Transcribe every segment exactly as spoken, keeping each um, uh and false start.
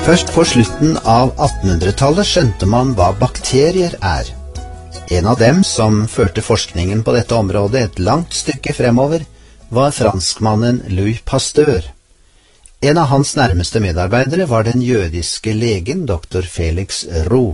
Først på slutten av attenhundretallet skjønte man hva bakterier er. En av dem som førte forskningen på dette området et langt stykke fremover, var franskmannen Louis Pasteur. En av hans nærmeste medarbeidere var den jødiske legen doktor Felix Roux.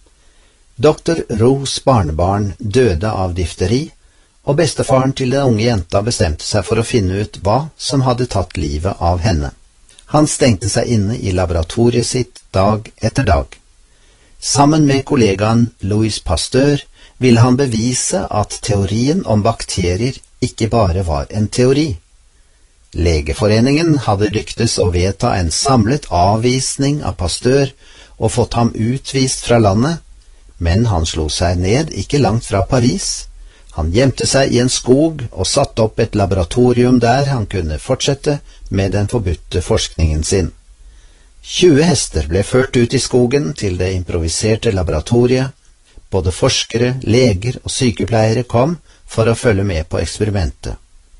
doktor Roux' barnebarn døde av difteri, og bestefaren til den unge jenta bestemte seg for å finne ut hva som hadde tatt livet av henne. Han stengte seg inne i laboratoriet sitt dag etter dag. Sammen med kollegaen Louis Pasteur ville han bevise at teorien om bakterier ikke bare var en teori. Legeforeningen hadde lyktes å vedta en samlet avvisning av Pasteur og fått ham utvist fra landet, men han slo seg ned ikke langt fra Paris. Han gjemte seg i en skog og satte opp et laboratorium der han kunne fortsette med den forbudte forskningen sin. tjue hester ble ført ut i skogen til det improviserte laboratoriet. Både forskere, leger og sykepleiere kom for å følge med på eksperimentet.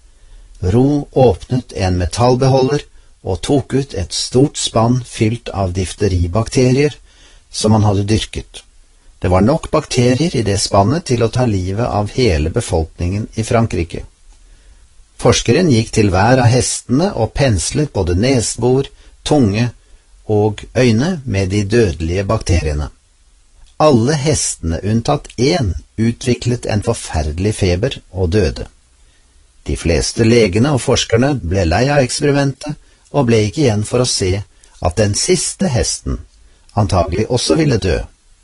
Roux åpnet en metallbeholder og tok ut et stort spann fylt av difteribakterier som han hadde dyrket. Det var nok bakterier i det spannet til å ta livet av hele befolkningen i Frankrike. Forskeren gikk til hver av hestene og penslet både nesebor, tunge og øyne med de dødelige bakteriene. Alle hestene unntatt én utviklet en forferdelig feber og døde. De fleste legene og forskerne ble lei av eksperimentet og ble ikke igjen for å se at den siste hesten antagelig også ville dø.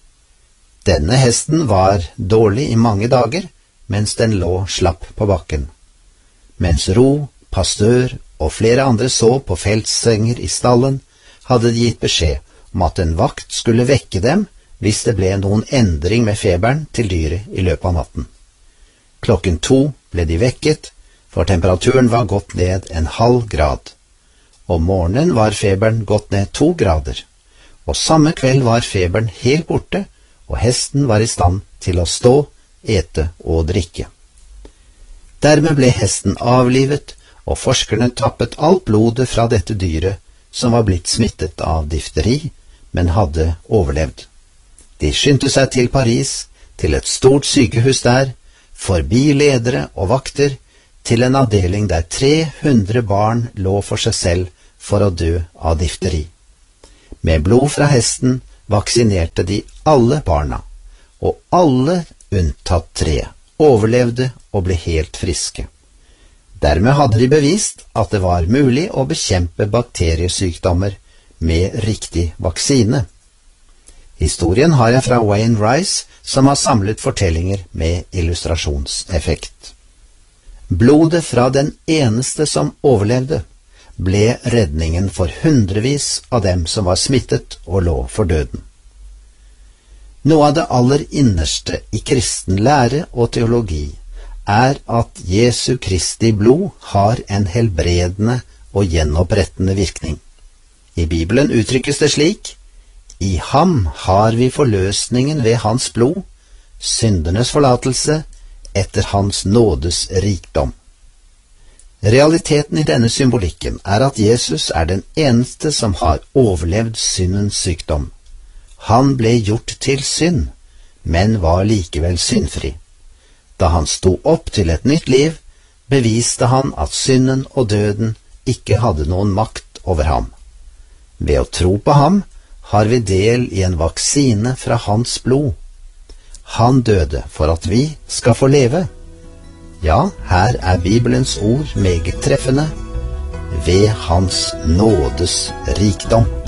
Denne hesten var dårlig i mange dager, mens den lå slapp på bakken. Mens Roux, Pasteur og flere andre så på feltsenger i stallen, hadde de gitt beskjed om at en vakt skulle vekke dem hvis det ble noen endring med feberen til dyret i løpet av natten. Klokken to ble de vekket, for temperaturen var gått ned en halv grad. Om morgenen var feberen gått ned to grader, og samme kveld var feberen helt borte, og hesten var i stand til å stå, ete og drikke. Dermed ble hesten avlivet, og forskerne tappet alt blodet fra dette dyret, som var blitt smittet av difteri, men hadde overlevd. De skyndte seg til Paris, til et stort sykehus der, forbi ledere og vakter, til en avdeling der tre hundre barn lå for seg selv for å dø av difteri. Med blod fra hesten vaksinerte de alle barna, og alle unntatt tre overlevde og ble helt friske. Dermed hadde de bevist at det var mulig å bekjempe bakteriesykdommer med riktig vaksine. Historien har jeg fra Wayne Rice, som har samlet fortellinger med illustrasjonseffekt. Blodet fra den eneste som overlevde ble redningen for hundrevis av dem som var smittet og lå for døden. Noe av det aller innerste i kristen lære og teologi er at Jesu Kristi blod har en helbredende og gjenopprettende virkning. I Bibelen uttrykkes det slik: I ham har vi forløsningen ved hans blod, syndernes forlatelse, etter hans nådes rikdom. Realiteten i denne symbolikken er at Jesus er den eneste som har overlevd syndens sykdom. Han ble gjort til synd, men var likevel syndfri. Da han sto opp til et nytt liv, beviste han at synden og døden ikke hadde noen makt over ham. Ved å tro på ham har vi del i en vaksine fra hans blod. Han døde for at vi skal få leve. Ja, her er Bibelens ord meget treffende: ved hans nådes rikdom.